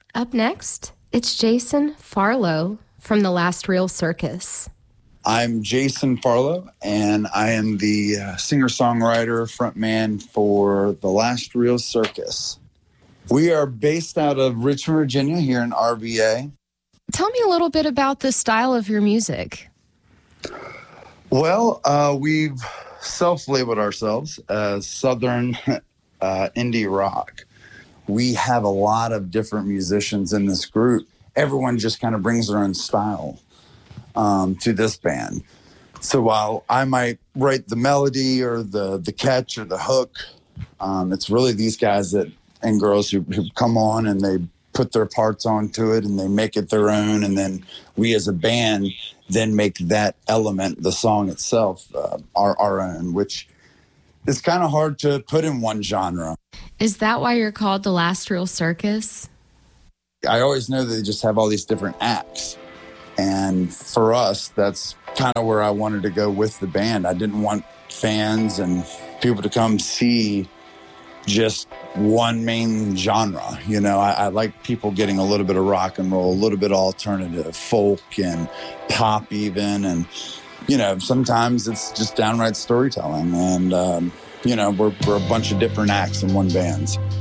Up next, it's Jason Farlow from The Last Real Circus. I'm Jason Farlow, and I am the singer-songwriter, frontman for The Last Real Circus. We are based out of Richmond, Virginia, here in RVA. Tell me a little bit about the style of your music. Well, we've self-labeled ourselves as Southern indie rock. We have a lot of different musicians in this group. Everyone just kind of brings their own style to this band. So while I might write the melody or the catch or the hook, it's really these guys and girls who come on and they put their parts onto it and they make it their own. And then we as a band then make that element, the song itself, our own, which is kind of hard to put in one genre. Is that why you're called The Last Real Circus? I always know that they just have all these different acts. And for us, that's kind of where I wanted to go with the band. I didn't want fans and people to come see just one main genre. You know, I like people getting a little bit of rock and roll, a little bit of alternative, folk and pop even. And, you know, sometimes it's just downright storytelling. And, you know, we're a bunch of different acts in one band.